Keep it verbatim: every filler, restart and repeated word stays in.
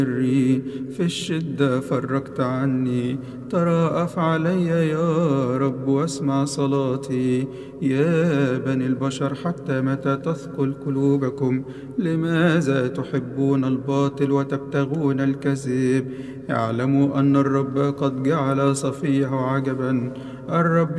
في الشدة فرجت عني. تراءف علي يا رب واسمع صلاتي. يا بني البشر حتى متى تثقل قلوبكم؟ لماذا تحبون الباطل وتبتغون الكذب؟ اعلموا أن الرب قد جعل صفيه عجبا. الرب